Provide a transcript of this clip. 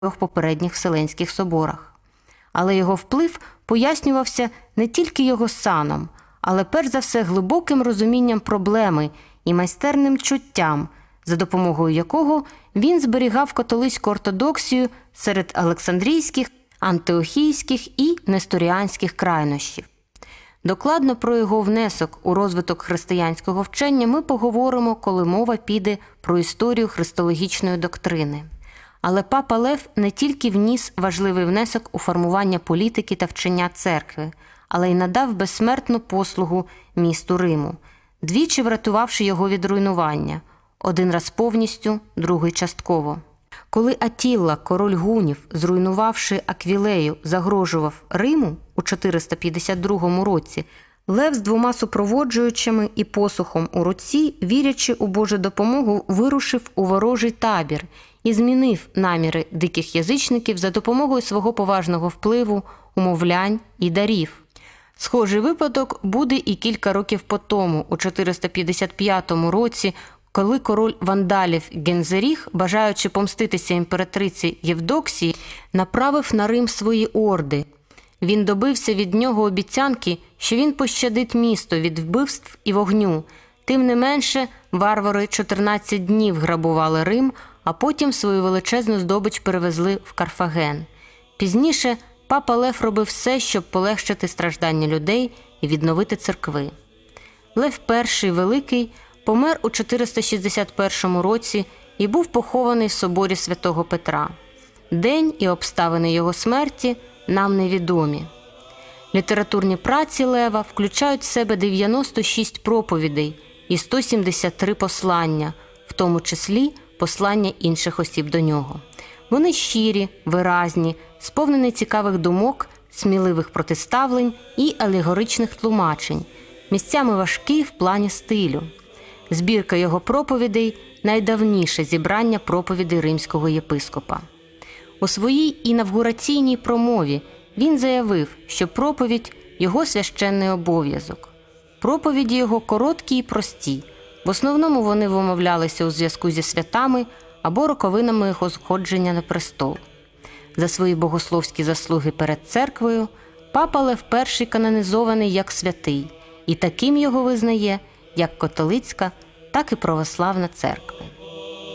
в попередніх Вселенських соборах. Але його вплив пояснювався не тільки його саном, але перш за все глибоким розумінням проблеми і майстерним чуттям, за допомогою якого він зберігав католицьку ортодоксію серед олександрійських, антиохійських і несторіанських крайнощів. Докладно про його внесок у розвиток християнського вчення ми поговоримо, коли мова піде про історію христологічної доктрини. Але папа Лев не тільки вніс важливий внесок у формування політики та вчення церкви, але й надав безсмертну послугу місту Риму, двічі врятувавши його від руйнування, один раз повністю, другий частково. Коли Аттіла, король гунів, зруйнувавши Аквілею, загрожував Риму у 452 році, Лев з 2 супроводжуючими і посухом у руці, вірячи у Божу допомогу, вирушив у ворожий табір і змінив наміри диких язичників за допомогою свого поважного впливу, умовлянь і дарів. Схожий випадок буде і кілька років по тому, у 455 році, коли король вандалів Гензеріх, бажаючи помститися імператриці Євдоксії, направив на Рим свої орди. Він добився від нього обіцянки, що він пощадить місто від вбивств і вогню. Тим не менше, варвари 14 днів грабували Рим, а потім свою величезну здобич перевезли в Карфаген. Пізніше папа Лев робив все, щоб полегшити страждання людей і відновити церкви. Лев І Великий помер у 461 році і був похований в соборі Святого Петра. День і обставини його смерті нам невідомі. Літературні праці Лева включають в себе 96 проповідей і 173 послання, в тому числі послання інших осіб до нього. Вони щирі, виразні, сповнені цікавих думок, сміливих протиставлень і алегоричних тлумачень, місцями важкі в плані стилю. Збірка його проповідей – найдавніше зібрання проповідей римського єпископа. У своїй інавгураційній промові він заявив, що проповідь – його священний обов'язок. Проповіді його короткі і прості, в основному вони вимовлялися у зв'язку зі святами або роковинами його сходження на престол. За свої богословські заслуги перед церквою папа Лев І канонізований як святий, і таким його визнає як католицька, так і православна церква.